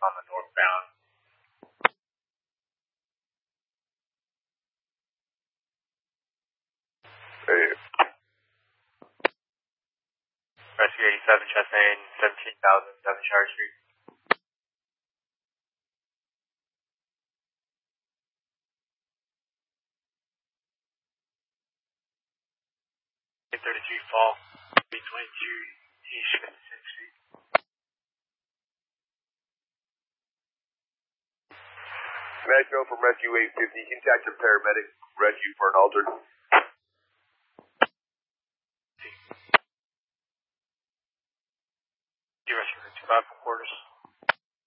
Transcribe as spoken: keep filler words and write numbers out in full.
on the northbound. Hey. Rescue eighty-seven, Chastain, seventeen thousand, seven Shire Street. eight thirty-three Fall, B twenty-two, East fifty-sixth Street. Metro from Rescue eight fifty, contact your paramedic, rescue for an altered.